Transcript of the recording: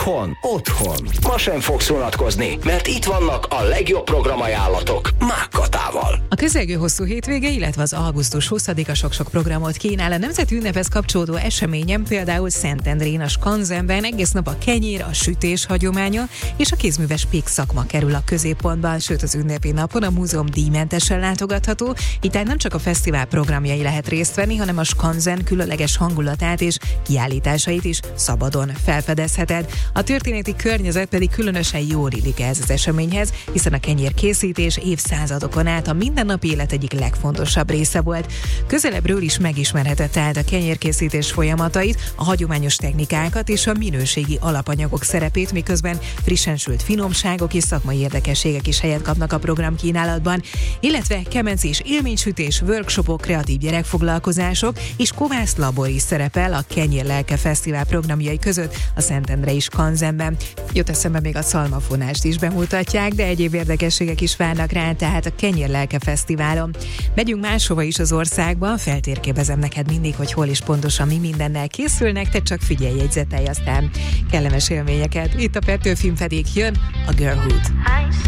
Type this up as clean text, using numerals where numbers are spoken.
Otthon. Ma sem fogsz unatkozni, mert itt vannak a legjobb programajánlatok Mák Katával. A közelgő hosszú hétvége, illetve az augusztus 20-a sok-sok programot kínál. A nemzeti ünnephez kapcsolódó eseményen például Szentendrén, a Skanzenben egész nap a kenyér, a sütés hagyománya és a kézműves pék szakma kerül a középpontban, sőt az ünnepi napon a múzeum díjmentesen látogatható, így tehát nem csak a fesztivál programjai lehet részt venni, hanem a Skanzen különleges hangulatát és kiállításait is szabadon felfedezheted. A történeti környezet pedig különösen jól illik ez az eseményhez, hiszen a kenyérkészítés évszázadokon át a mindennapi élet egyik legfontosabb része volt. Közelebbről is megismerhetett tehát a kenyérkészítés folyamatait, a hagyományos technikákat és a minőségi alapanyagok szerepét, miközben frissen sült finomságok és szakmai érdekességek is helyet kapnak a programkínálatban, illetve kemenc és élménysütés, workshopok, kreatív gyerekfoglalkozások és kovász labor is szerepel a Kenyérlelke Fesztivál programjai között a Szentendrei Skanzenben. Jut eszembe, még a szalmafonást is bemutatják, de egyéb érdekességek is várnak rá, tehát a Kenyérlelke Fesztiválon. Megyünk máshova is az országban, feltérképezem neked mindig, hogy hol is pontosan mi mindennel készülnek, te csak figyelj, jegyzetelj, aztán kellemes élményeket. Itt a Petőfim pedig jön, a Girlhood.